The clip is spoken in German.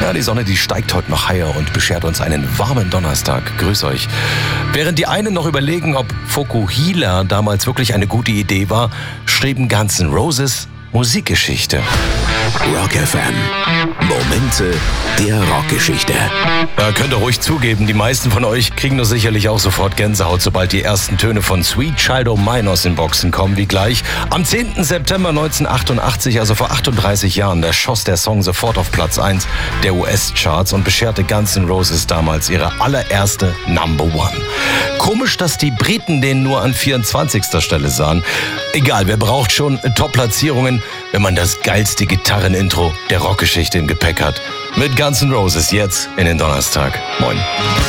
Ja, die Sonne, die steigt heute noch higher und beschert uns einen warmen Donnerstag. Grüß euch. Während die einen noch überlegen, ob Fokuhila damals wirklich eine gute Idee war, schrieben Guns N' Roses Musikgeschichte. Rock FM. Momente der Rockgeschichte. Ja, könnt ihr ruhig zugeben, die meisten von euch kriegen doch sicherlich auch sofort Gänsehaut, sobald die ersten Töne von Sweet Child O' Mine aus den Boxen kommen, wie gleich. Am 10. September 1988, also vor 38 Jahren, da schoss der Song sofort auf Platz 1 der US-Charts und bescherte Guns N' Roses damals ihre allererste Number One. Komisch, dass die Briten den nur an 24. Stelle sahen. Egal, wer braucht schon Top-Platzierungen, wenn man das geilste Gitarrenintro der Rockgeschichte im Gepäck hat. Mit Guns N' Roses jetzt in den Donnerstag. Moin.